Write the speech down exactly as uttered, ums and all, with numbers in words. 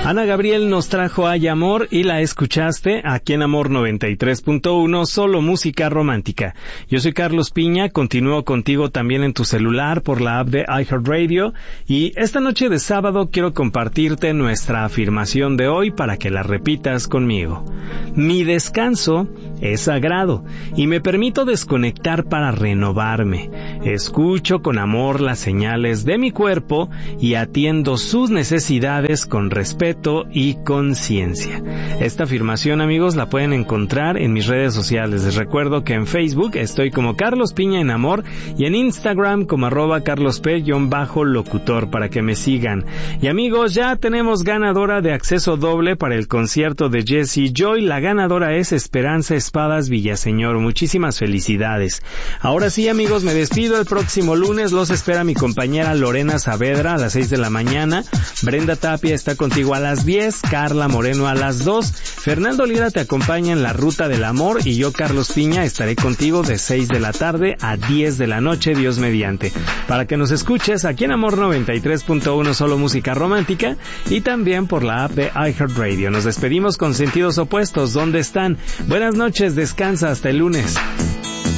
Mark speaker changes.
Speaker 1: Ana Gabriel nos trajo Hay Amor y la escuchaste aquí en Amor noventa y tres punto uno, solo música romántica. Yo soy Carlos Piña, continúo contigo también en tu celular por la app de iHeartRadio y esta noche de sábado quiero compartirte nuestra afirmación de hoy para que la repitas conmigo. Mi descanso es sagrado y me permito desconectar para renovarme. Escucho con amor las señales de mi cuerpo y atiendo sus necesidades con respeto y conciencia. Esta afirmación, amigos, la pueden encontrar en mis redes sociales. Les recuerdo que en Facebook estoy como Carlos Piña en Amor y en Instagram como arroba carlosp-locutor para que me sigan. Y amigos, ya tenemos ganadora de acceso doble para el concierto de Jessie Joy. La ganadora es Esperanza Espadas Villaseñor. Muchísimas felicidades. Ahora sí, amigos, me despido. El próximo lunes los espera mi compañera Lorena Saavedra a las seis de la mañana. Brenda Tapia está contigo a las diez, Carla Moreno a las dos, Fernando Lira te acompaña en la Ruta del Amor y yo, Carlos Piña, estaré contigo de seis de la tarde a diez de la noche, Dios mediante, para que nos escuches aquí en Amor noventa y tres punto uno, solo música romántica, y también por la app de iHeartRadio. Nos despedimos con sentidos opuestos. ¿Dónde están? Buenas noches, descansa hasta el lunes.